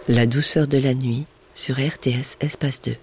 La douceur de la nuit sur RTS Espace 2.